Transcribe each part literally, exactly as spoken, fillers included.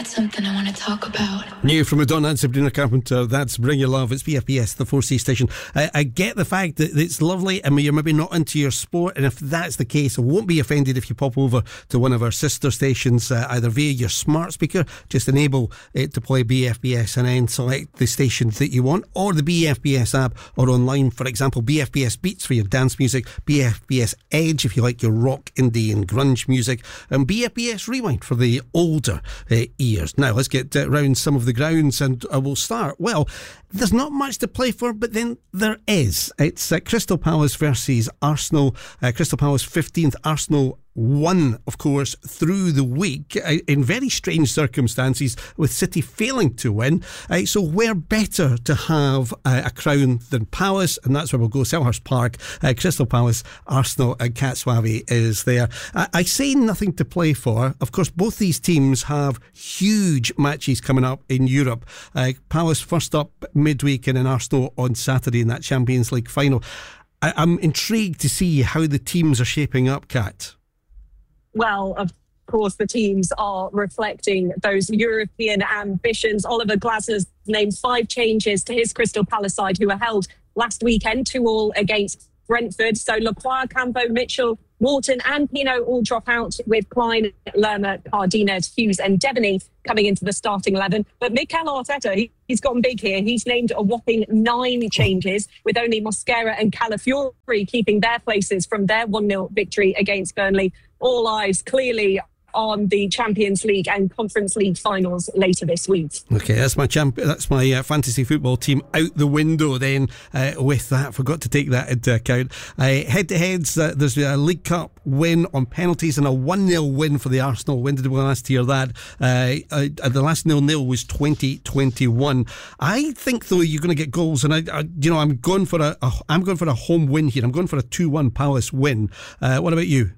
something I want to talk about. New from Madonna and Sabrina Carpenter, that's Bring Your Love. It's B F B S, the four C station. I, I get the fact that it's lovely and you're maybe not into your sport, and if that's the case, I won't be offended if you pop over to one of our sister stations, uh, either via your smart speaker, just enable it to play B F B S and then select the stations that you want, or the B F B S app, or online, for example, B F B S Beats for your dance music, B F B S Edge if you like your rock, indie and grunge music, and B F B S Rewind for the older uh, ears. Now let's get uh, round some of the grounds, and uh, we'll start. Well, there's not much to play for, but then there is. It's uh, Crystal Palace versus Arsenal. Uh, Crystal Palace fifteenth, Arsenal won, of course, through the week uh, in very strange circumstances, with City failing to win. Uh, so where better to have uh, a crown than Palace, and that's where we'll go. Selhurst Park, uh, Crystal Palace, Arsenal and Cat Suave is there. I, I say nothing to play for. Of course, both these teams have huge matches coming up in Europe. Uh, Palace first up midweek, and then Arsenal on Saturday in that Champions League final. I, I'm intrigued to see how the teams are shaping up, Kat. Well, of course, the teams are reflecting those European ambitions. Oliver Glasner's named five changes to his Crystal Palace side, who were held last weekend, two all against Brentford. So Lacroix, Campo, Mitchell, Wharton and Pino all drop out, with Klein, Lerma, Cardenas, Hughes and Devaney coming into the starting eleven. But Mikel Arteta, he, he's gone big here. He's named a whopping nine changes, with only Mosquera and Calafiori keeping their places from their one nil victory against Burnley. All eyes clearly on the Champions League and Conference League finals later this week. Okay, that's my champ. That's my uh, fantasy football team out the window then. Uh, with that, forgot to take that into account. Uh, head-to-heads, uh, there's a League Cup win on penalties and a one nil win for the Arsenal. When did we last hear that? Uh, uh, the last nil nil was twenty twenty-one. I think though you're going to get goals, and I, I, you know, I'm going for a, a, I'm going for a home win here. I'm going for a two one Palace win. Uh, what about you?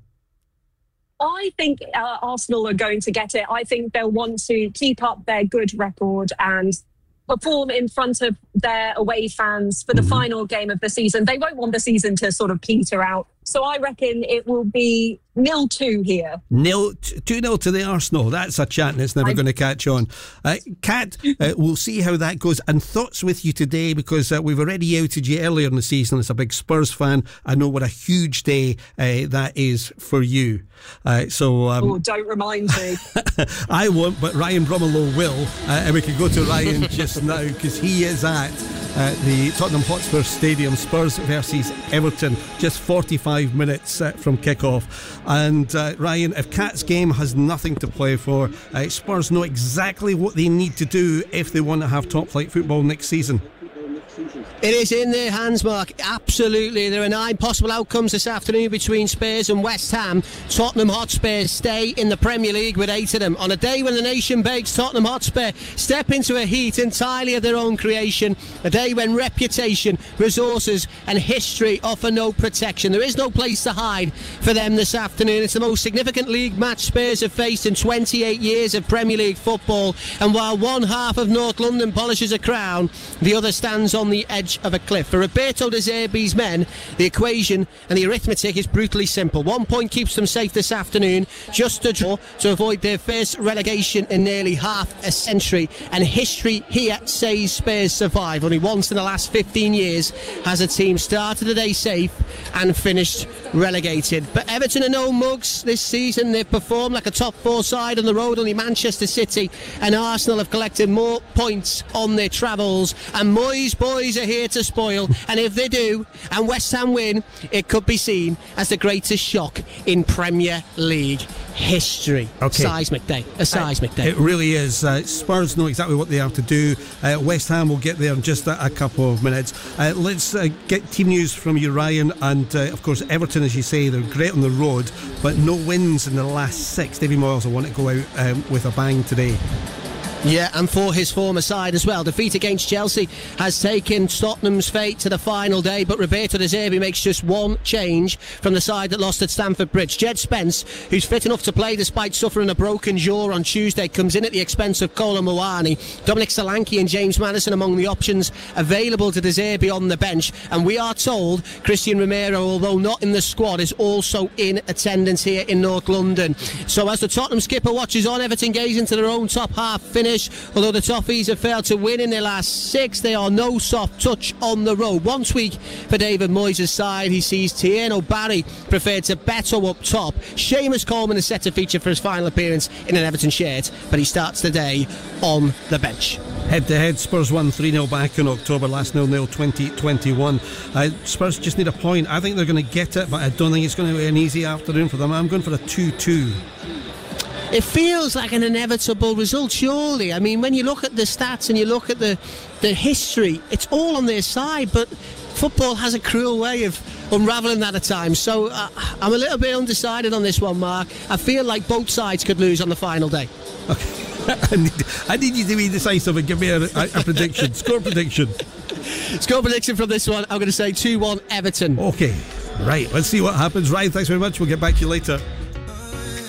I think uh, Arsenal are going to get it. I think they'll want to keep up their good record and perform in front of their away fans for the mm-hmm. final game of the season. They won't want the season to sort of peter out. So I reckon it will be nil two here. Nil two nil to the Arsenal. That's a chat and it's never I... going to catch on. Uh, Kat, uh, we'll see how that goes. And thoughts with you today, because uh, we've already outed you earlier in the season as a big Spurs fan. I know what a huge day uh, that is for you. Uh, so um, oh, don't remind me. I won't, but Ryan Bromelo will. Uh, and we can go to Ryan just now, because he is at uh, the Tottenham Hotspur Stadium, Spurs versus Everton, just forty-five minutes uh, from kick-off. And uh, Ryan, if Cat's game has nothing to play for, uh, Spurs know exactly what they need to do if they want to have top-flight football next season. It is in their hands, Mark. Absolutely. There are nine possible outcomes this afternoon between Spurs and West Ham. Tottenham Hotspur stay in the Premier League with eight of them. On a day when the nation begs, Tottenham Hotspur step into a heat entirely of their own creation. A day when reputation, resources and history offer no protection. There is no place to hide for them this afternoon. It's the most significant league match Spurs have faced in twenty-eight years of Premier League football. And while one half of North London polishes a crown, the other stands on the edge of a cliff. For Roberto De Zerbi's men, the equation and the arithmetic is brutally simple. One point keeps them safe this afternoon, just a draw to avoid their first relegation in nearly half a century. And history here says Spurs survive. Only once in the last fifteen years has a team started a day safe and finished relegated. But Everton are no mugs this season. They've performed like a top four side on the road. Only Manchester City and Arsenal have collected more points on their travels, and Moyes boys are here to spoil. And if they do and West Ham win, it could be seen as the greatest shock in Premier League history. Okay. Seismic day. A seismic day. It really is. Uh, Spurs know exactly what they have to do. Uh, West Ham will get there in just a, a couple of minutes. Uh, let's uh, get team news from you, Ryan. And uh, of course, Everton, as you say, they're great on the road, but no wins in the last six. David Moyes will want to go out um, with a bang today. Yeah, and for his former side as well. Defeat against Chelsea has taken Tottenham's fate to the final day, but Roberto De Zerbi makes just one change from the side that lost at Stamford Bridge. Jed Spence, who's fit enough to play despite suffering a broken jaw on Tuesday, comes in at the expense of Kolo Muani. Dominic Solanke and James Maddison among the options available to De Zerbi on the bench. And we are told Christian Romero, although not in the squad, is also in attendance here in North London. So as the Tottenham skipper watches on, Everton gaze into their own top half finish. Although the Toffees have failed to win in their last six, they are no soft touch on the road. One tweak for David Moyes' side. He sees Tierno Barry preferred to Beto up top. Seamus Coleman is set to feature for his final appearance in an Everton shirt, but he starts the day on the bench. Head-to-head, Spurs won three nil back in October, last nil nil twenty twenty-one. Uh, Spurs just need a point. I think they're going to get it, but I don't think it's going to be an easy afternoon for them. I'm going for a two two. It feels like an inevitable result, surely. I mean, when you look at the stats and you look at the, the history, it's all on their side, but football has a cruel way of unravelling that at times. So uh, I'm a little bit undecided on this one, Mark. I feel like both sides could lose on the final day. Okay. I, need, I need you to be decisive and give me a, a, a prediction. Score prediction. Score prediction from this one, I'm going to say two one Everton. Okay, right. Let's see what happens. Ryan, thanks very much. We'll get back to you later.